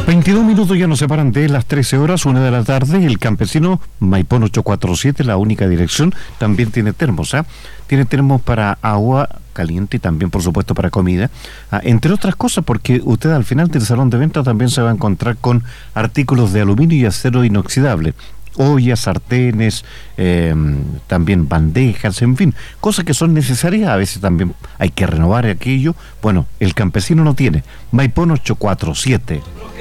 22 minutos ya nos separan de las 13 horas, 1 de la tarde. El campesino Maipón 847, la única dirección, también tiene termos, Tiene termos para agua caliente y también, por supuesto, para comida. Entre otras cosas, porque usted al final del salón de venta también se va a encontrar con artículos de aluminio y acero inoxidable. Ollas, sartenes, también bandejas, en fin, cosas que son necesarias. A veces también hay que renovar aquello. Bueno, el campesino no tiene. Maipón 847.